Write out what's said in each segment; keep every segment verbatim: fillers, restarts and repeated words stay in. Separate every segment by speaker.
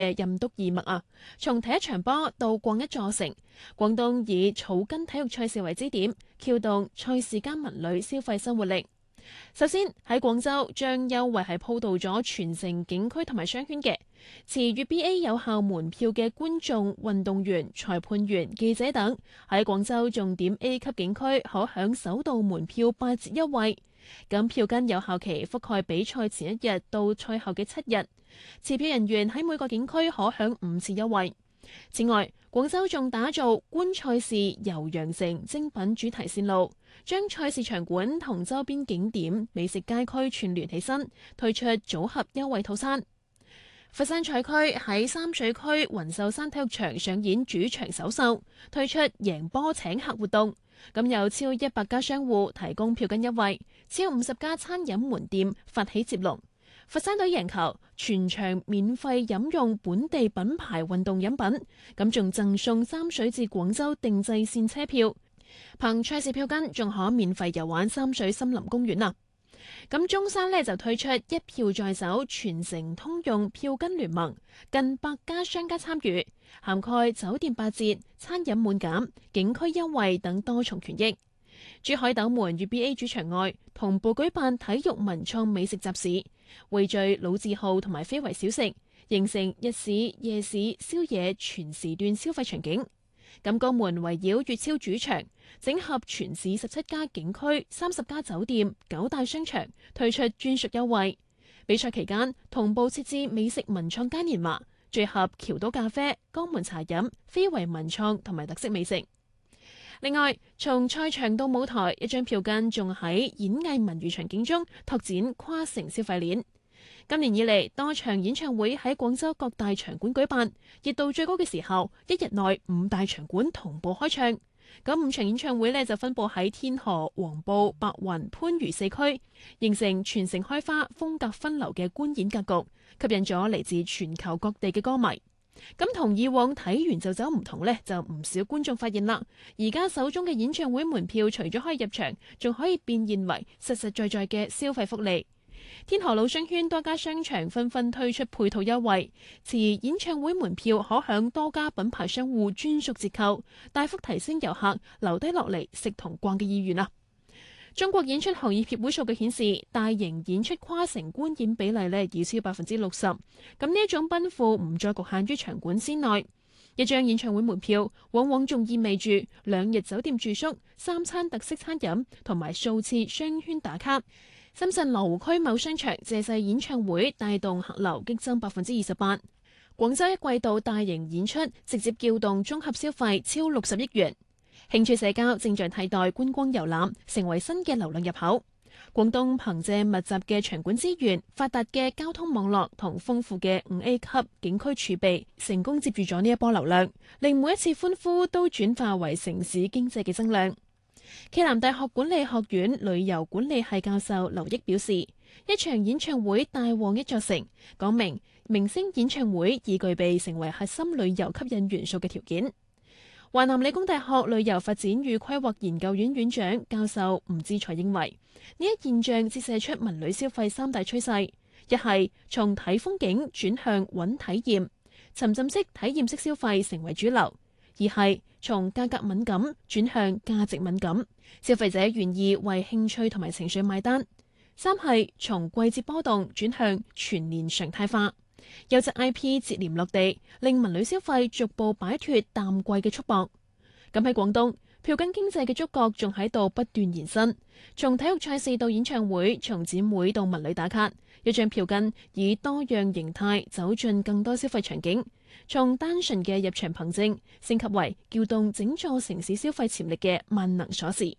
Speaker 1: 嘅任督二脈啊，從睇一場波到逛一座城，廣東以草根體育賽事為支點，撬動賽事加文旅消費新活力。首先喺廣州將優惠係鋪到咗全城景區同埋商圈嘅，持粵 B A 有效門票嘅觀眾、運動員、裁判員、記者等喺廣州重點 A 級景區可享首度門票八折優惠。咁票根有效期覆蓋比賽前一日到賽後嘅七日，持票人員喺每個景區可享五次優惠。此外，廣州仲打造觀賽事遊羊城精品主題線路，將賽事場館同周邊景點、美食街區串聯起身，推出組合優惠套餐。佛山賽區喺三水區雲秀山體育場上演主場首秀，推出贏波請客活動。咁有超一百家商戶提供票根優惠，超五十家餐飲門店發起接龍。佛山隊贏球，全場免費飲用本地品牌運動飲品，咁仲贈送三水至廣州定制線車票。憑賽事票根仲可免費遊玩三水森林公園啊！咁中山呢就推出一票在手全城通用票根聯盟，近百家商家參與，涵蓋酒店八折、餐飲滿減、景區優惠等多重權益。珠海斗門粵 B A 主場外同步舉辦體育文創美食集市，匯聚老字號同埋非遺小食，形成日市、夜市、宵夜全時段消費場景。咁江門圍繞粵超主場，整合全市十七家景區、三十家酒店、九大商場，推出專屬優惠。比賽期間同步設置美食文創嘉年華，聚合橋島咖啡、江門茶飲、非遺文創同埋特色美食。另外，從賽場到舞台，一張票根仲喺演藝文娛場景中拓展跨城消費鏈。今年以嚟，多場演唱會喺廣州各大場館舉辦，熱度最高嘅時候，一日內五大場館同步開唱。咁五場演唱會呢就分佈喺天河、黃埔、白雲、番禺四區，形成全城開花、風格分流嘅觀演格局，吸引咗嚟自全球各地嘅歌迷。咁同以往睇完就走唔同呢，就唔少觀眾發現啦。而家手中嘅演唱會門票，除咗可以入場，仲可以變現為實實在在嘅消費福利。天河老商圈多家商場紛紛推出配套優惠，持演唱會門票可享多家品牌商戶專屬折扣，大幅提升遊客留低落嚟食同逛嘅意願啊！中國演出行業協會數據顯示，大型演出跨城觀演比例呢已超百分之六十。咁呢一種奔赴唔再局限於場館之內，一張演唱會門票往往仲意味住兩日酒店住宿、三餐特色餐飲同埋數次商圈打卡。深圳羅湖區某商場借勢演唱會帶動客流激增百分之二十八。廣州一季度大型演出直接撬動綜合消費超六十億元。興趣社交正在替代觀光遊覽，成為新嘅流量入口。廣東憑借密集嘅場館資源、發達嘅交通網絡同豐富嘅五 A 級景區儲備，成功接住咗呢一波流量，令每一次歡呼都轉化為城市經濟嘅增量。暨南大學管理學院旅遊管理系教授劉益表示，一場演唱會帶旺一座城，講明明星演唱會已具備成為核心旅遊吸引元素嘅條件。華南理工大學旅遊發展與規劃研究院院長教授吳志才認為，呢一現象折射出文旅消費三大趨勢：一係從睇風景轉向揾體驗，沉浸式體驗式消費成為主流；二係從價格敏感轉向價值敏感，消費者願意為興趣同埋情緒買單；三係從季節波動轉向全年常態化。優質 I P 接連落地，令文旅消費逐步擺脫淡季嘅束縛。咁喺廣東，票根經濟嘅觸角仲喺度不斷延伸，從體育賽事到演唱會，從展會到文旅打卡，一張票根以多樣形態走進更多消費場景，從單純嘅入場憑證升級為撬動整座城市消費潛力嘅萬能鎖匙。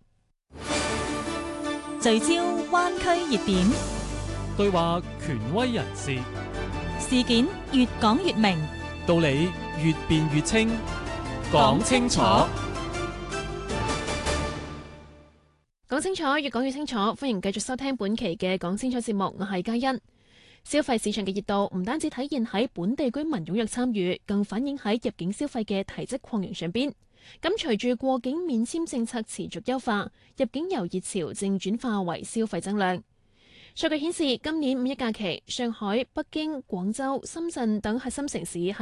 Speaker 2: 聚焦灣區熱點，
Speaker 3: 對話權威人士，
Speaker 2: 事件越講越明，
Speaker 3: 道理越辯越清，講清楚，
Speaker 1: 講清楚，越講越清楚。歡迎繼續收聽本期嘅講清楚節目，我係嘉欣。消費市場嘅熱度唔單止體現喺本地居民踴躍參與，更反映喺入境消費嘅提質擴容上邊。咁隨住過境免簽政策持續優化，入境遊熱潮正轉化為消費增量。 數據顯示，今年五一假期，上海、北京、廣州、深圳等核心城市